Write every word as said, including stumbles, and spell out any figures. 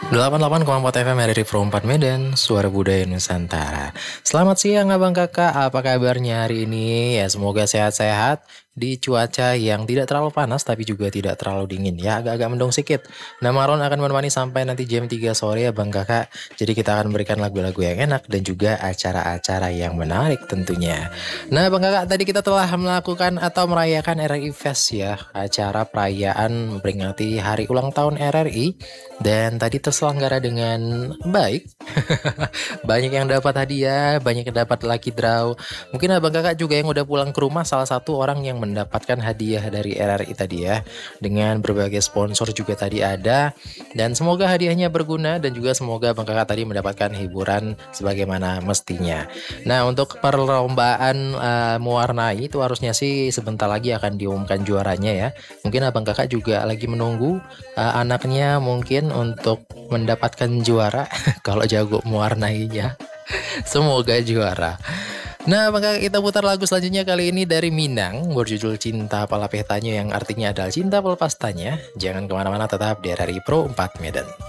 delapan puluh delapan koma empat F M R R I Pro empat Medan, Suara Budaya Nusantara. Selamat siang abang kakak, apa kabarnya hari ini? Ya semoga sehat-sehat di cuaca yang tidak terlalu panas tapi juga tidak terlalu dingin ya, agak-agak mendung sedikit. Nah Maron akan menemani sampai nanti jam tiga sore ya bang kakak. Jadi kita akan memberikan lagu-lagu yang enak dan juga acara-acara yang menarik tentunya. Nah bang kakak, tadi kita telah melakukan atau merayakan R R I Fest ya, acara perayaan memperingati hari ulang tahun R R I. Dan tadi terselenggara dengan baik. Banyak yang dapat hadiah, banyak yang dapat lucky draw. Mungkin abang kakak juga yang udah pulang ke rumah salah satu orang yang mendapatkan hadiah dari R R I tadi ya. Dengan berbagai sponsor juga tadi ada. Dan semoga hadiahnya berguna dan juga semoga abang kakak tadi mendapatkan hiburan sebagaimana mestinya. Nah untuk perlombaan uh, mewarnai itu harusnya sih sebentar lagi akan diumumkan juaranya ya. Mungkin abang kakak juga lagi menunggu uh, anaknya mungkin untuk mendapatkan juara. Kalau jago mewarnainya, semoga juara. Nah maka kita putar lagu selanjutnya kali ini dari Minang berjudul Cinta Pala Petanya, yang artinya adalah cinta pelepas tanya. Jangan kemana-mana, tetap di R R I Pro empat Medan.